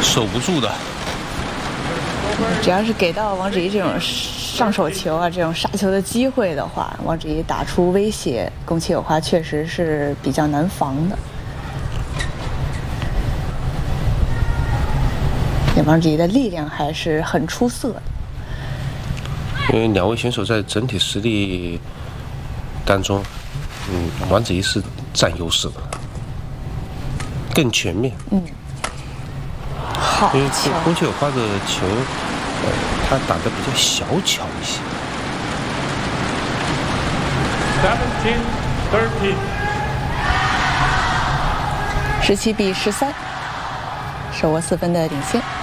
守不住的。 只要是给到王芷怡这种上手球啊，这种杀球的机会的话，王芷怡打出威胁，宫崎友花确实是比较难防的。王芷怡的力量还是很出色的。 因为两位选手在整体实力当中，王芷怡是占优势的，更全面。 好， 因为宫崎友花的球，他打得比较小巧一些。 17-13，手握4分的领先。